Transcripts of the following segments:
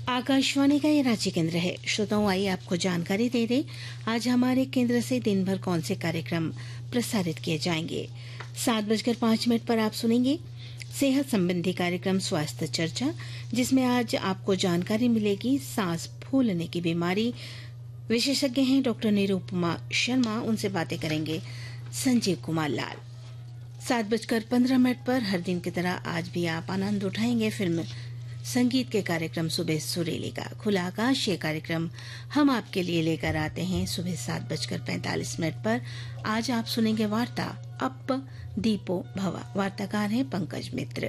आकाशवाणी का ये रांची केंद्र है। श्रोताओं, आइए आपको जानकारी दे दें आज हमारे केंद्र से दिन भर कौन से कार्यक्रम प्रसारित किए जाएंगे। 7:05 पर आप सुनेंगे सेहत संबंधी कार्यक्रम स्वास्थ्य चर्चा, जिसमें आज आपको जानकारी मिलेगी सांस फूलने की बीमारी। विशेषज्ञ हैं डॉक्टर निरूपमा शर्मा, उनसे बातें करेंगे संजीव कुमार लाल। 7:15 पर हर दिन की तरह आज भी आप आनंद उठाएंगे फिल्म संगीत के कार्यक्रम सुबह सुरीली का। खुला आकाश ये कार्यक्रम हम आपके लिए लेकर आते हैं सुबह 7:45 पर। आज आप सुनेंगे वार्ता अप दीपो भवा। वार्ताकार हैं पंकज मित्र।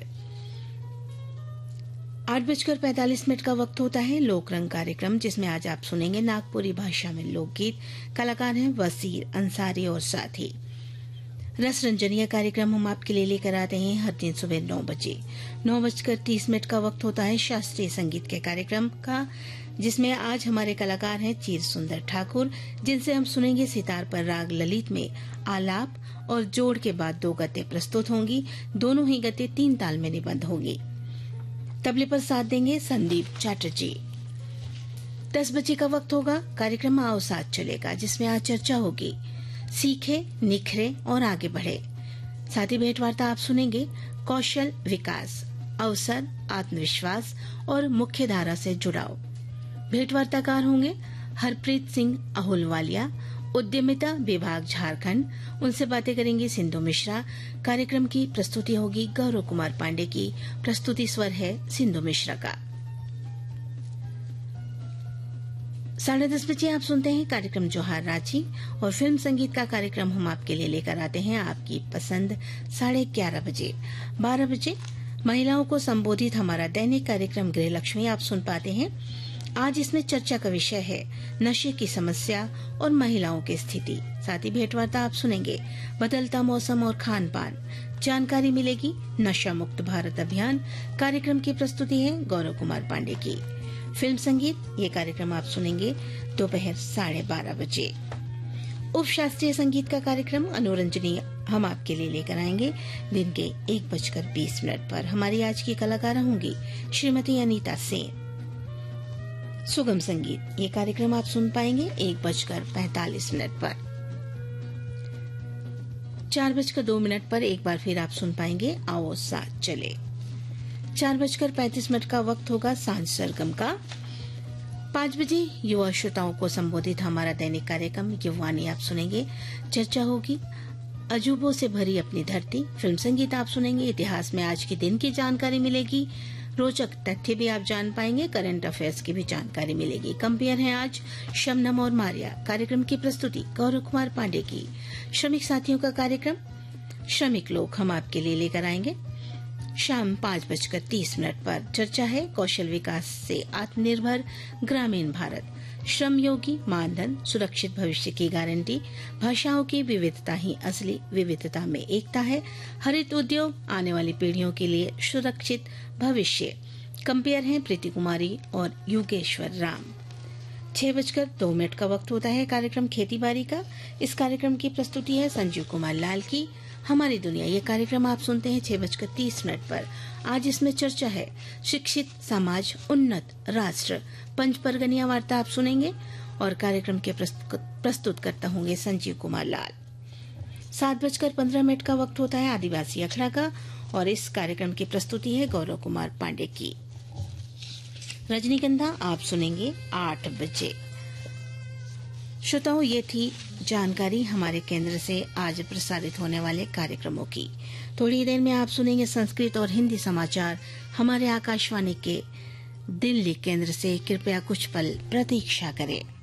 8:45 का वक्त होता है लोक रंग कार्यक्रम, जिसमें आज आप सुनेंगे नागपुरी भाषा में लोकगीत। कलाकार हैं वसीर अंसारी और साथी। रस रंजनीय कार्यक्रम हम आपके लिए लेकर आते हैं हर दिन सुबह 9 बजे। 9:30 का वक्त होता है शास्त्रीय संगीत के कार्यक्रम का, जिसमें आज हमारे कलाकार हैं चीर सुंदर ठाकुर, जिनसे हम सुनेंगे सितार पर राग ललित में आलाप और जोड़ के बाद 2 गतें प्रस्तुत होंगी। दोनों ही गतें 3 ताल में निबद्ध होंगी। तबले पर साथ देंगे संदीप चैटर्जी। 10 बजे का वक्त होगा कार्यक्रम आओ साथ चलेगा, जिसमें आज चर्चा होगी सीखे, निखरे और आगे बढ़े। साथ ही भेंटवार्ता आप सुनेंगे कौशल विकास, अवसर, आत्मविश्वास और मुख्य धारा से जुड़ाव। भेंटवार्ताकार होंगे हरप्रीत सिंह अहुलवालिया, उद्यमिता विभाग झारखंड। उनसे बातें करेंगे सिंधु मिश्रा। कार्यक्रम की प्रस्तुति होगी गौरव कुमार पांडे की। प्रस्तुति स्वर है सिंधु मिश्रा का। 10:30 बजे आप सुनते हैं कार्यक्रम जोहार रांची, और फिल्म संगीत का कार्यक्रम हम आपके लिए लेकर आते हैं आपकी पसंद 11:30 बजे। 12 बजे महिलाओं को संबोधित हमारा दैनिक कार्यक्रम गृह लक्ष्मी आप सुन पाते हैं। आज इसमें चर्चा का विषय है नशे की समस्या और महिलाओं की स्थिति। साथ ही भेंटवार्ता आप सुनेंगे बदलता मौसम और खान पान। जानकारी मिलेगी नशा मुक्त भारत अभियान। कार्यक्रम की प्रस्तुति है गौरव कुमार पांडे की। फिल्म संगीत ये कार्यक्रम आप सुनेंगे दोपहर 12:30 बजे। उप शास्त्रीय संगीत का कार्यक्रम अनुरंजनी हम आपके लिए लेकर आएंगे दिन के 1:20 पर। हमारी आज की कलाकार होंगी श्रीमती अनीता सेन। सुगम संगीत ये कार्यक्रम आप सुन पाएंगे 1:45 पर। 4:02 पर एक बार फिर आप सुन पाएंगे आओ साथ चले। 4:35 का वक्त होगा सांझ सरगम का। 5 बजे युवा श्रोताओं को संबोधित हमारा दैनिक कार्यक्रम युवानी आप सुनेंगे। चर्चा होगी अजूबों से भरी अपनी धरती। फिल्म संगीत आप सुनेंगे। इतिहास में आज के दिन की जानकारी मिलेगी। रोचक तथ्य भी आप जान पाएंगे। करंट अफेयर्स की भी जानकारी मिलेगी। कंपेयर हैं आज शबनम और मारिया। कार्यक्रम की प्रस्तुति गौरव कुमार पांडे की। श्रमिक साथियों का कार्यक्रम श्रमिक लोग हम आपके लिए लेकर आएंगे शाम 5:30 पर। चर्चा है कौशल विकास से आत्मनिर्भर ग्रामीण भारत, श्रम योगी मानधन, सुरक्षित भविष्य की गारंटी, भाषाओं की विविधता ही असली विविधता में एकता है, हरित उद्योग आने वाली पीढ़ियों के लिए सुरक्षित भविष्य। कंपेयर हैं प्रीति कुमारी और योगेश्वर राम। 6:02 का वक्त होता है कार्यक्रम खेती बाड़ी का। इस कार्यक्रम की प्रस्तुति है संजीव कुमार लाल की। हमारी दुनिया ये कार्यक्रम आप सुनते हैं 6:30 पर। आज इसमें चर्चा है शिक्षित समाज उन्नत राष्ट्र। पंचपरगनिया वार्ता आप सुनेंगे और कार्यक्रम के प्रस्तुतकर्ता होंगे संजीव कुमार लाल। 7:15 का वक्त होता है आदिवासी अखड़ा का, और इस कार्यक्रम की प्रस्तुति है गौरव कुमार पांडे की। रजनीगंधा आप सुनेंगे 8 बजे। श्रोताओं, ये थी जानकारी हमारे केंद्र से आज प्रसारित होने वाले कार्यक्रमों की। थोड़ी देर में आप सुनेंगे संस्कृत और हिंदी समाचार हमारे आकाशवाणी के दिल्ली केंद्र से। कृपया कुछ पल प्रतीक्षा करें।